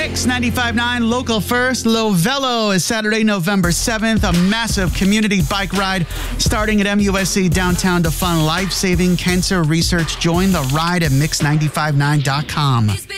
Mix 95.9 Local First. Lovello is Saturday, November 7th. A massive community bike ride starting at MUSC downtown to fund life-saving cancer research. Join the ride at mix959.com.